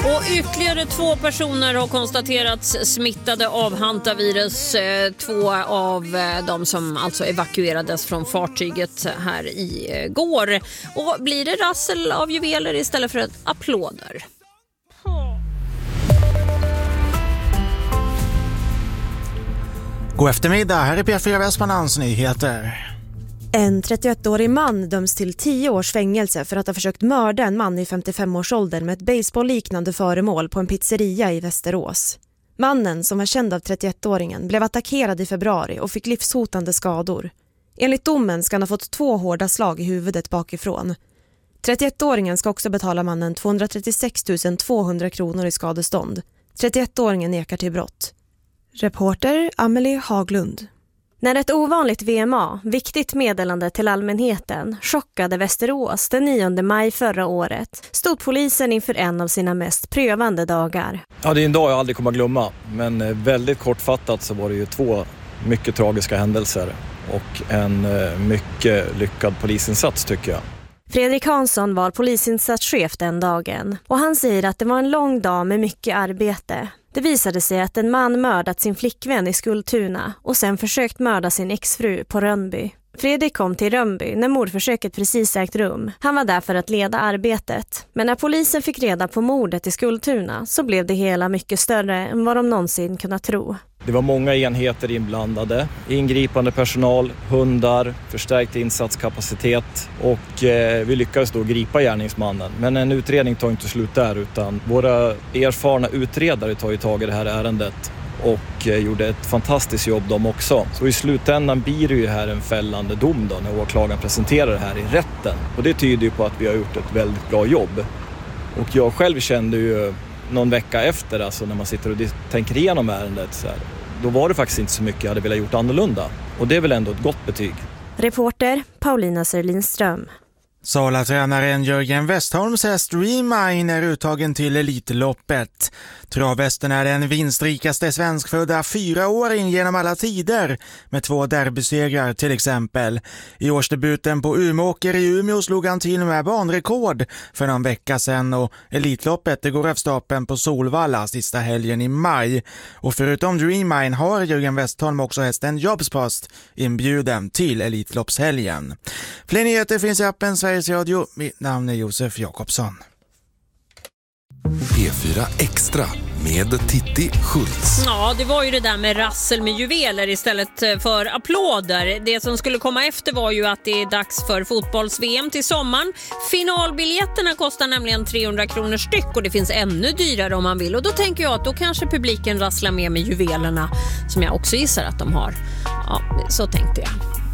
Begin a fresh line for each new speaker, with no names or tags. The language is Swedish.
Och ytterligare 2 personer har konstaterats smittade av hantavirus. 2 av de som alltså evakuerades från fartyget här i går. Och blir det rassel av juveler istället för applåder?
God eftermiddag, här är P4 Västmanlands nyheter.
En 31-årig man döms till 10 års fängelse för att ha försökt mörda en man i 55-årsåldern med ett baseballliknande föremål på en pizzeria i Västerås. Mannen, som var känd av 31-åringen, blev attackerad i februari och fick livshotande skador. Enligt domen ska han ha fått 2 hårda slag i huvudet bakifrån. 31-åringen ska också betala mannen 236 200 kronor i skadestånd. 31-åringen nekar till brott. Reporter Amelie Haglund.
När ett ovanligt VMA, viktigt meddelande till allmänheten, chockade Västerås den 9 maj förra året, stod polisen inför en av sina mest prövande dagar.
Ja, det är en dag jag aldrig kommer att glömma, men väldigt kortfattat så var det ju 2 mycket tragiska händelser och en mycket lyckad polisinsats tycker jag.
Fredrik Hansson var polisinsatschef den dagen och han säger att det var en lång dag med mycket arbete. Det visade sig att en man mördat sin flickvän i Skultuna och sen försökt mörda sin exfru på Rönnby. Fredrik kom till Rönnby när mordförsöket precis ägt rum. Han var där för att leda arbetet. Men när polisen fick reda på mordet i Skultuna så blev det hela mycket större än vad de någonsin kunnat tro.
Det var många enheter inblandade, ingripande personal, hundar, förstärkt insatskapacitet och vi lyckades då gripa gärningsmannen. Men en utredning tar inte slut där utan våra erfarna utredare tar ju tag i det här ärendet och gjorde ett fantastiskt jobb de också. Så i slutändan blir det ju här en fällande dom då när åklagaren presenterar det här i rätten. Och det tyder ju på att vi har gjort ett väldigt bra jobb. Och jag själv kände ju någon vecka efter, alltså när man sitter och tänker igenom ärendet så här, då var det faktiskt inte så mycket jag hade velat gjort annorlunda. Och det är väl ändå ett gott betyg.
Reporter Paulina Sörlinström.
Sala-tränaren Jörgen Westholms häst Dreamine är uttagen till Elitloppet. Travhästen är den vinstrikaste svenskfödda 4-åring genom alla tider med 2 derbysegrar till exempel. I årsdebuten på Umeåker i Umeå slog han till med banrekord för någon vecka sedan och Elitloppet det går av stapeln på Solvalla sista helgen i maj. Och förutom Dreamine har Jörgen Westholm också hästen Jobspost inbjuden till Elitloppshelgen. Fler nyheter finns i appen Sveriges Radio. Mitt namn är Josef Jakobsson.
P4 Extra med Titti Schultz.
Ja, det var ju det där med rassel med juveler istället för applåder. Det som skulle komma efter var ju att det är dags för fotbolls-VM till sommaren. Finalbiljetterna kostar nämligen 300 kronor styck och det finns ännu dyrare om man vill. Och då tänker jag att då kanske publiken rasslar med juvelerna som jag också gissar att de har. Ja, så tänkte jag.